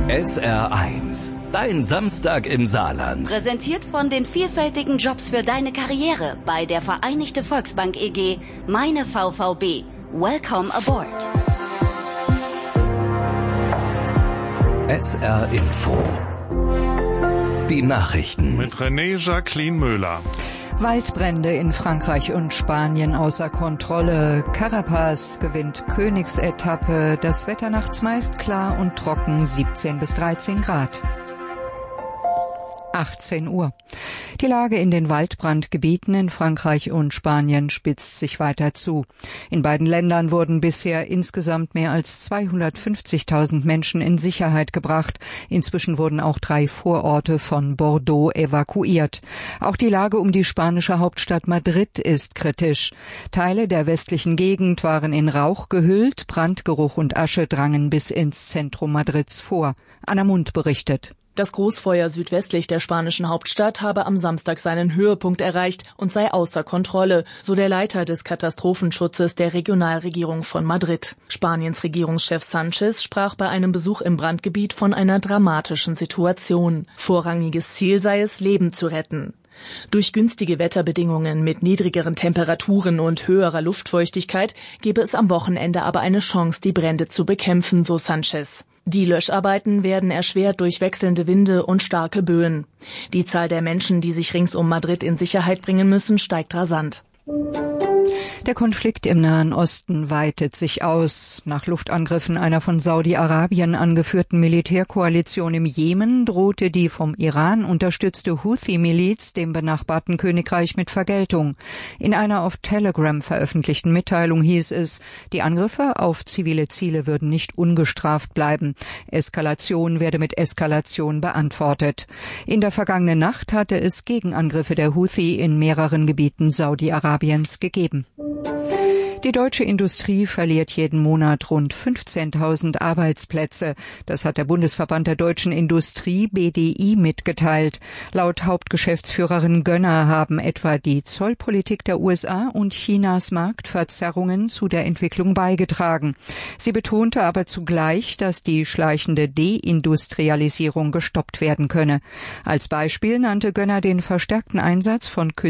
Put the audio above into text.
SR1, dein Samstag im Saarland. Präsentiert von den vielfältigen Jobs für deine Karriere bei der Vereinigte Volksbank EG, meine VVB. Welcome aboard. SR Info. Die Nachrichten. Mit René Jacqueline Möhler. Waldbrände in Frankreich und Spanien außer Kontrolle. Carapaz gewinnt Königsetappe. Das Wetter nachts meist klar und trocken, 17 bis 13 Grad. 18 Uhr. Die Lage in den Waldbrandgebieten in Frankreich und Spanien spitzt sich weiter zu. In beiden Ländern wurden bisher insgesamt mehr als 250.000 Menschen in Sicherheit gebracht. Inzwischen wurden auch 3 Vororte von Bordeaux evakuiert. Auch die Lage um die spanische Hauptstadt Madrid ist kritisch. Teile der westlichen Gegend waren in Rauch gehüllt. Brandgeruch und Asche drangen bis ins Zentrum Madrids vor. Anna Mund berichtet. Das Großfeuer südwestlich der spanischen Hauptstadt habe am Samstag seinen Höhepunkt erreicht und sei außer Kontrolle, so der Leiter des Katastrophenschutzes der Regionalregierung von Madrid. Spaniens Regierungschef Sánchez sprach bei einem Besuch im Brandgebiet von einer dramatischen Situation. Vorrangiges Ziel sei es, Leben zu retten. Durch günstige Wetterbedingungen mit niedrigeren Temperaturen und höherer Luftfeuchtigkeit gebe es am Wochenende aber eine Chance, die Brände zu bekämpfen, so Sánchez. Die Löscharbeiten werden erschwert durch wechselnde Winde und starke Böen. Die Zahl der Menschen, die sich rings um Madrid in Sicherheit bringen müssen, steigt rasant. Der Konflikt im Nahen Osten weitet sich aus. Nach Luftangriffen einer von Saudi-Arabien angeführten Militärkoalition im Jemen drohte die vom Iran unterstützte Houthi-Miliz dem benachbarten Königreich mit Vergeltung. In einer auf Telegram veröffentlichten Mitteilung hieß es, die Angriffe auf zivile Ziele würden nicht ungestraft bleiben. Eskalation werde mit Eskalation beantwortet. In der vergangenen Nacht hatte es Gegenangriffe der Houthi in mehreren Gebieten Saudi-Arabiens gegeben. Die deutsche Industrie verliert jeden Monat rund 15.000 Arbeitsplätze. Das hat der Bundesverband der deutschen Industrie BDI mitgeteilt. Laut Hauptgeschäftsführerin Gönner haben etwa die Zollpolitik der USA und Chinas Marktverzerrungen zu der Entwicklung beigetragen. Sie betonte aber zugleich, dass die schleichende Deindustrialisierung gestoppt werden könne. Als Beispiel nannte Gönner den verstärkten Einsatz von